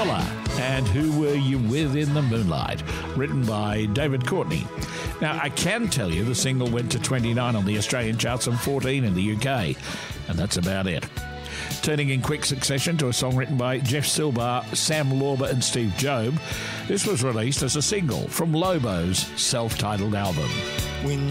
Dollar and Who Were You With in the Moonlight, written by David Courtney. Now, I can tell you the single went to 29 on the Australian charts and 14 in the UK, and that's about it. Turning in quick succession to a song written by Jeff Silbar, Sam Lorber and Steve Job, this was released as a single from Lobo's self-titled album. When